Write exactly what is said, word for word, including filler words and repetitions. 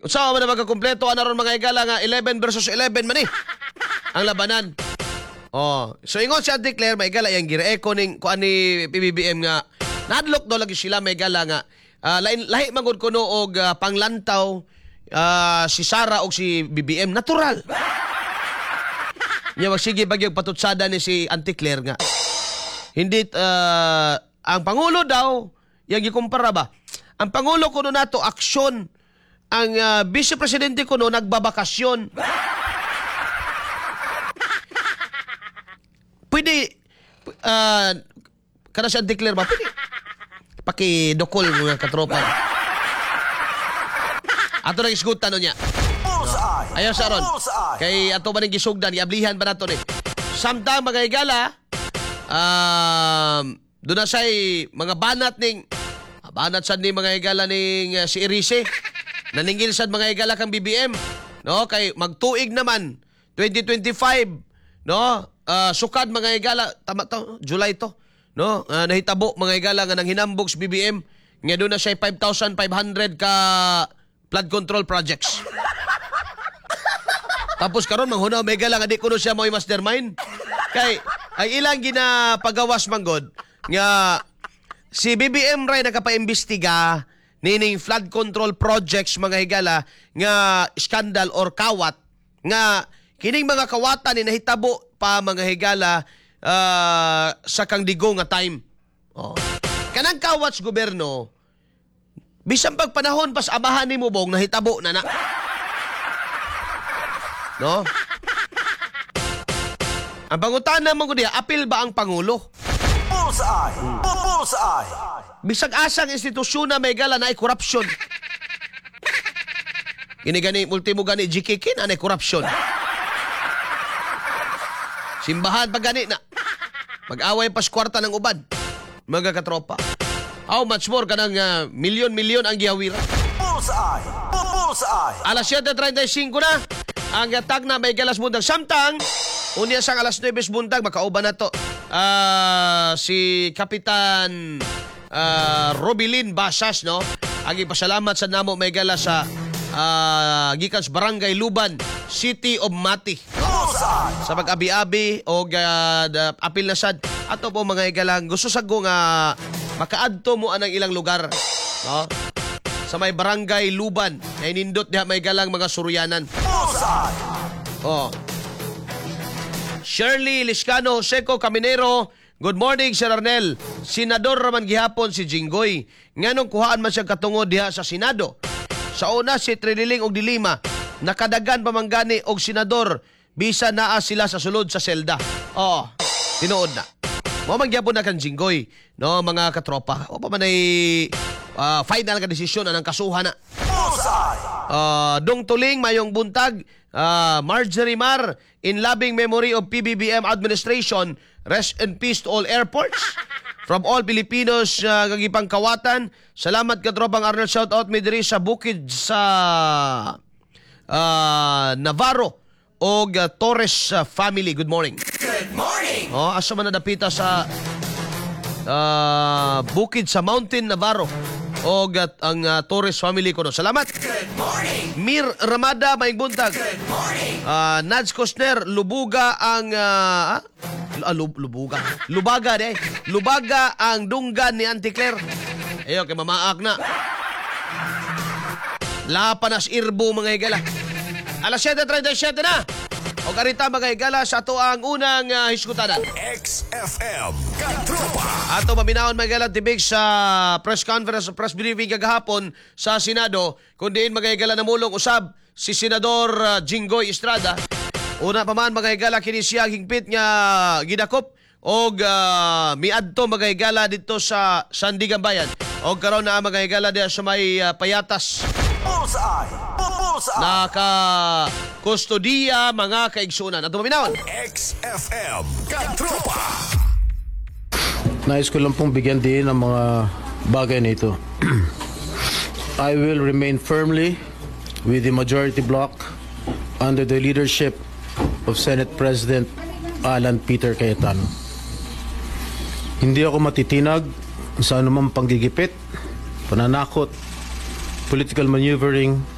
Usawa man na magkakumpleto ana ron mga higala nga eleven versus eleven man eh. Ang labanan. Oh, so ingon si Auntie Claire may higala yang gire-echo ning kuan ni P B B M nga nadlok do lagi sila may higala nga uh, lain lahi magud kuno og uh, panglantaw uh, si Sara og si B B M natural. Nya magsige bagyog patutsada ni si Auntie Claire nga. Hindi uh, ang pangulo daw yang gikumpara ba? Ang pangulo kuno nato aksyon. Ang uh, Vice Presidente ko no nagbabakasyon. Pwede, uh, kada siya declare ba? Pwede. Pakidokol mga katropa. Ato nang isgutan no niya. No. Ayaw sa ron. Kay ato ba nang gisugdan, iablihan ba nato ni? Samtang mga higala, um, doon na siya'y mga banat ning, banat sa ni mga higala ning uh, si Irise. Naningil sad mga higala kang B B M, no? Kay magtuig naman twenty twenty-five, no? Uh, sukad mga higala tama to, July to, no? Uh, nahitabo mga higala nga nang hinambog sa B B M nga doon na siya five thousand five hundred ka flood control projects. Tapos karon manghunaw mga higala nga di kuno siya mo'y mastermind. Kay ay ilang ginapagawas manggod nga si B B M ray nakapaimbestiga nining flood control projects mga higala nga skandal or kawat nga kining mga kawatan ni nahitabo pa mga higala uh, sa kang digo nga time. Oh. Kanang kawat sa gobyerno bisan pag panahon pas abahan ni mo bong nahitabo na na. No? Ang pangutana man ko diha, apil ba ang pangulo? Bullseye! Bullseye! Bisag asang institusyon na may gala na ay korupsyon. Gini-gani, ultimo gani, G K K na ay korupsyon. Simbahan pag gani na. Mag-away pas kwarta ng uban. Mga katropa. How much more ka ng uh, milyon-milyon ang gihawira? Bullseye! Bullseye! Alas siyete treinta y cinco na. Ang atag na may galas buntag. Samtang, unya sang alas nuwes buntag, makauban na to. Uh, si Kapitan uh, Robilin Basas, no? Agi pasalamat sa namo may gala sa uh, gikan sa Barangay Luban, City of Mati. Sa pag-abi-abi o uh, apil na sad. Ato po mga igalang gusto sa ko nga makaadto mo anang ilang lugar, no? Sa may Barangay Luban, ay nindot diha may galang mga suryanan. Oh. Shirley Liscano, Seco Caminero, good morning, Sir Arnel. Senador raman gihapon si Jinggoy. Nganong kuhaan man siya katungod diha sa Senado. Sa una si Triniling og Dilima, nakadagan pamanggani og senador, bisa naa sila sa sulod sa selda. Oh, tinuod na. Mo man gyapon na kan Jinggoy, no mga katropa. O pa man ay uh, final ka desisyon anang kasuhan na. Uh, Dong Tuling, mayong buntag, uh, Marjorie Mar, in loving memory of P B B M administration, rest in peace to all airports. From all Filipinos, uh, gagipang kawatan, salamat katropang Arnold, shout out mi diri sa bukid sa uh, Navarro o uh, Torres uh, family. Good morning. Good morning! Oh, asa man nadapita sa uh, bukid sa Mountain Navarro o uh, ang uh, Torres family ko no. Salamat. Good morning! Mir Ramada, maing buntag. Good morning! Uh, Nads Costner, lubuga ang uh, ah, lub, lubuga. Lubaga de. Lubaga ang dunggan ni Auntie Claire. Ayo kay mamaak na. Lapanas irbo mga higala. Alas siyete treinta y siete na. O karita mga higala sa ato ang unang uh, hiskutanan. X F M Katropa! Ato paminahon mga higala tibig sa press conference, press briefing kagahapon sa Senado. Kundiin mga higala na mulong usab si Senador uh, Jinggoy Estrada. Una pa man mga higala kini siya higpit nga gidakop og uh, miadto mga higala dito sa Sandigan Bayan. Og karon na mga higala diya sa may uh, payatas. Bullseye! Bullseye! Naka kustodiya mga kaigsunan. Ato paminahon. X F M Katropa! Nais ko lang pong bigyan din ng mga bagay na ito. I will remain firmly with the majority bloc under the leadership of Senate President Alan Peter Cayetano. Hindi ako matitinag sa anumang panggigipit, pananakot, political maneuvering